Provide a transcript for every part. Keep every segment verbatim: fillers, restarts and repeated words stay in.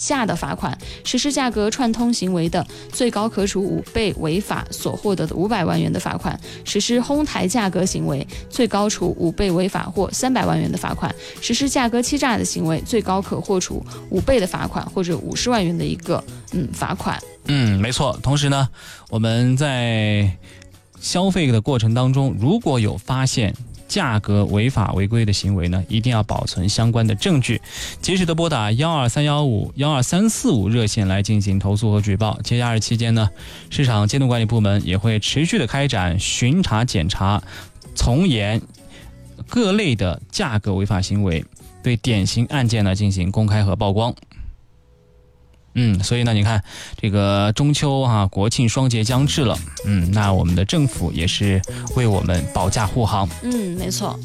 下的罚款；实施价格串通行为的，最高可处五倍违法所获得的五百万元的罚款；实施哄抬价格行为，最高处五倍违法或三百万元的罚款；实施价格欺诈的行为，最高可获处五倍的罚款或者五十万元的一个嗯罚款。 嗯，没错。同时呢，我们在消费的过程当中，如果有发现价格违法违规的行为呢，一定要保存相关的证据，及时的拨打幺二三幺五幺二三四五热线来进行投诉和举报。节假日期间呢，市场监督管理部门也会持续的开展巡查检查，从严各类的价格违法行为，对典型案件呢进行公开和曝光。嗯，所以呢，你看这个中秋啊，国庆双节将至了，嗯，那我们的政府也是为我们保驾护航。 嗯，没错。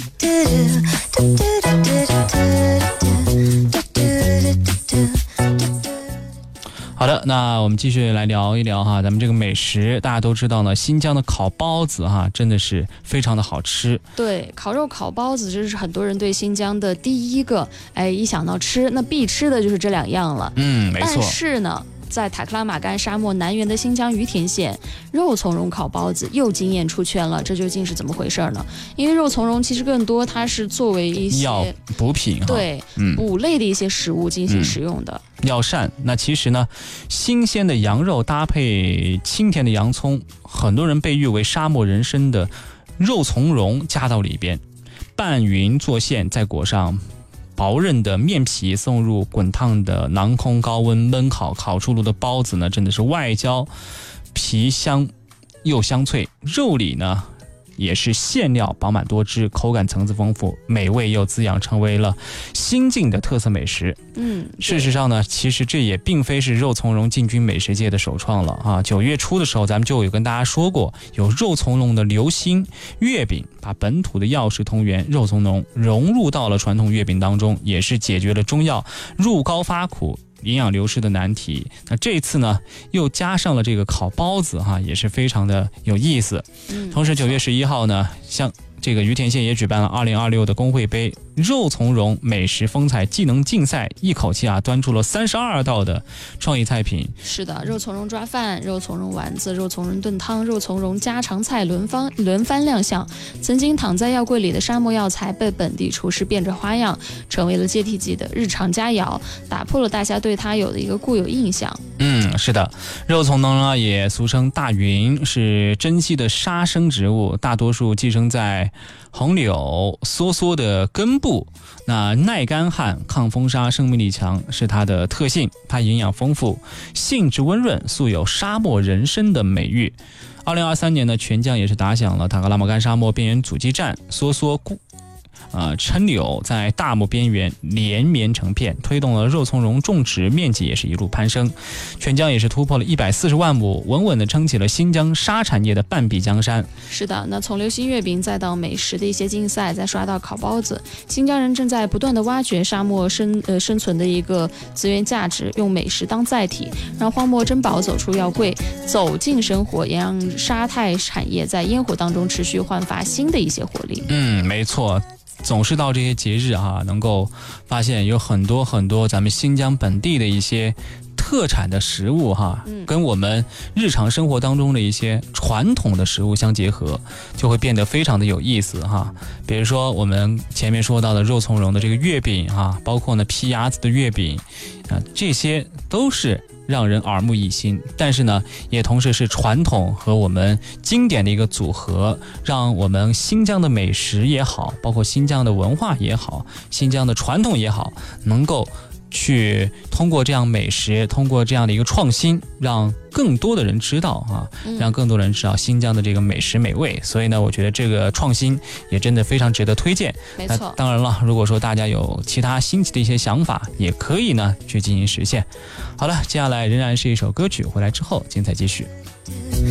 好的，那我们继续来聊一聊哈，咱们这个美食，大家都知道呢，新疆的烤包子哈，真的是非常的好吃。 对，烤肉、烤包子，这是很多人对新疆的第一个，哎，一想到吃，那必吃的就是这两样了。 嗯，没错。 但是呢，在塔克拉玛干沙漠南缘的新疆于田县，肉苁蓉烤包子又惊艳出圈了，这究竟是怎么回事呢？因为肉苁蓉其实更多它是作为一些药补品， 对，嗯，补类的一些食物进行使用的。 嗯、药膳，那其实呢，新鲜的羊肉搭配清甜的洋葱，很多人被誉为沙漠人参的肉苁蓉加到里边，拌匀做馅，再裹上薄韧的面皮，送入滚烫的囊空高温焖烤，烤出炉的包子呢，真的是外焦皮香又香脆，肉里呢也是馅料饱满多汁，口感层次丰富，美味又滋养，成为了新晋的特色美食。 嗯， 事实上呢，其实这也并非是肉苁蓉进军美食界的首创了啊。九月初的时候，咱们就有跟大家说过，有肉苁蓉的流心月饼，把本土的药食同源肉苁蓉融入到了传统月饼当中，也是解决了中药入膏发苦、营养流失的难题。那这次呢，又加上了这个烤包子哈，也是非常的有意思。 嗯、 同时九月十一号呢，像这个于田县也举办了二零二六的工会杯肉苁蓉美食风采技能竞赛，一口气啊端出了三十二道的创意菜品。 是的，肉苁蓉抓饭、肉苁蓉丸子、肉苁蓉炖汤、肉苁蓉家常菜轮番轮番亮相。曾经躺在药柜里的沙漠药材被本地厨师变着花样，成为了接地气的日常佳肴，打破了大家对它有的一个固有印象。 嗯，是的，肉苁蓉啊也俗称大云，是珍稀的沙生植物，大多数寄生在红柳、梭梭的根部，那耐干旱、抗风沙、生命力强是它的特性。它营养丰富，性质温润，素有沙漠人参的美誉。二零二三年呢，全疆也是打响了塔克拉玛干沙漠边缘阻击战，梭梭固。呃，抻柳在大漠边缘连绵成片，推动了肉苁蓉种植面积也是一路攀升，全疆也是突破了一百四十万亩，稳稳地撑起了新疆沙产业的半壁江山。 是的，那从流心月饼再到美食的一些竞赛，再刷到烤包子，新疆人正在不断地挖掘沙漠生呃生存的一个资源价值，用美食当载体，让荒漠珍宝走出药柜，走进生活，也让沙泰产业在烟火当中持续焕发新的一些活力。 嗯，没错。总是到这些节日啊，能够发现有很多很多咱们新疆本地的一些特产的食物哈， 嗯、 跟我们日常生活当中的一些传统的食物相结合，就会变得非常的有意思哈。比如说我们前面说到的肉苁蓉的这个月饼哈，包括呢皮牙子的月饼啊，这些都是让人耳目一新，但是呢，也同时是传统和我们经典的一个组合，让我们新疆的美食也好，包括新疆的文化也好，新疆的传统也好，能够去通过这样美食，通过这样的一个创新，让更多的人知道啊，让更多人知道新疆的这个美食美味。所以呢，我觉得这个创新也真的非常值得推荐。 没错。 当然了，如果说大家有其他新奇的一些想法，也可以呢去进行实现。好了，接下来仍然是一首歌曲，回来之后精彩继续。